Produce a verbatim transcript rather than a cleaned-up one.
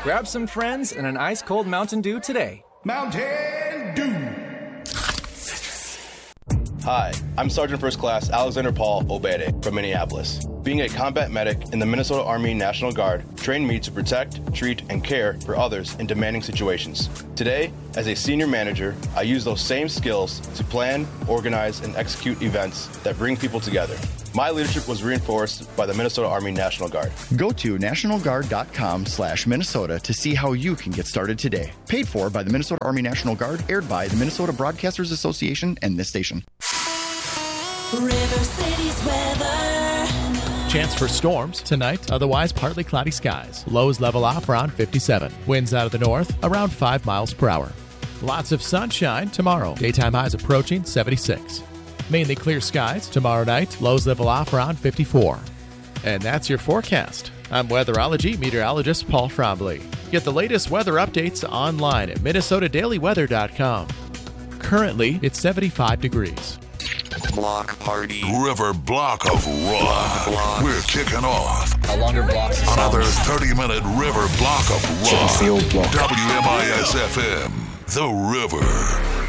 Grab some friends and an ice-cold Mountain Dew today. Mountain Dew. Hi, I'm Sergeant First Class Alexander Paul Obede from Minneapolis. Being a combat medic in the Minnesota Army National Guard trained me to protect, treat, and care for others in demanding situations. Today, as a senior manager, I use those same skills to plan, organize, and execute events that bring people together. My leadership was reinforced by the Minnesota Army National Guard. Go to nationalguard.com slash Minnesota to see how you can get started today. Paid for by the Minnesota Army National Guard, aired by the Minnesota Broadcasters Association and this station. River City's weather. Chance for storms tonight, otherwise partly cloudy skies. Lows level off around fifty-seven. Winds out of the north around five miles per hour. Lots of sunshine tomorrow. Daytime highs approaching seventy-six. Mainly clear skies tomorrow night. Lows level off around fifty-four. And that's your forecast. I'm weatherology meteorologist Paul Trombley. Get the latest weather updates online at minnesota daily weather dot com. Currently, it's seventy-five degrees. Block party. River Block of Rock. Block. We're kicking off. A longer block. Another thirty-minute River Block of Rock. Field block. W M I S F M. The River.